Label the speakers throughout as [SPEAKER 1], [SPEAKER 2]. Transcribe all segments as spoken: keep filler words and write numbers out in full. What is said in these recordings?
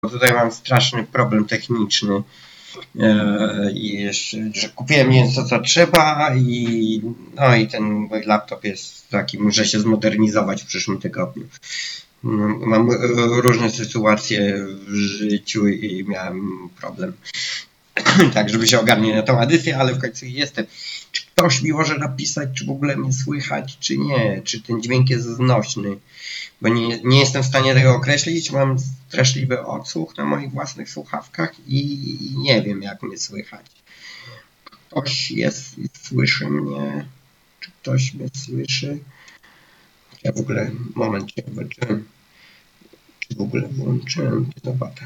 [SPEAKER 1] bo tutaj mam straszny problem techniczny. I jeszcze, że kupiłem nie wiem co, co trzeba i no i ten mój laptop jest taki, muszę się zmodernizować w przyszłym tygodniu. Mam różne sytuacje w życiu i miałem problem tak, żeby się ogarnić na tą edycję, ale w końcu jestem. Czy ktoś mi może napisać, czy w ogóle mnie słychać, czy nie, czy ten dźwięk jest znośny, bo nie, nie jestem w stanie tego określić, mam straszliwy odsłuch na moich własnych słuchawkach i nie wiem jak mnie słychać. Ktoś jest i słyszy mnie, czy ktoś mnie słyszy? Ja w ogóle, moment, się włączyłem. Czy w ogóle włączyłem? Zobaczę.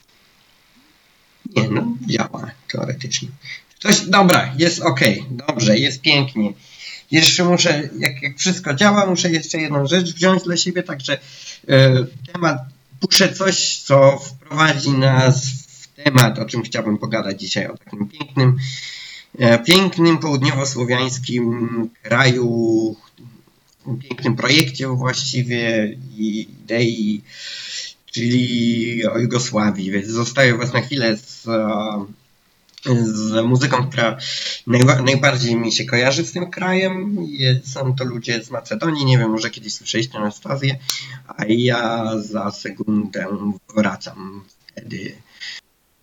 [SPEAKER 1] Nie, no działa teoretycznie. Coś, dobra, jest ok, dobrze, jest pięknie. Jeszcze muszę, jak, jak wszystko działa, muszę jeszcze jedną rzecz wziąć dla siebie, także e, temat, puszę coś, co wprowadzi nas w temat, o czym chciałbym pogadać dzisiaj, o takim pięknym, e, pięknym południowo-słowiańskim kraju, pięknym projekcie właściwie i idei, czyli o Jugosławii, więc zostaję was na chwilę z, z muzyką, która najba, najbardziej mi się kojarzy z tym krajem. Są to ludzie z Macedonii, nie wiem, może kiedyś słyszeliście Anastazję, a ja za sekundę wracam wtedy.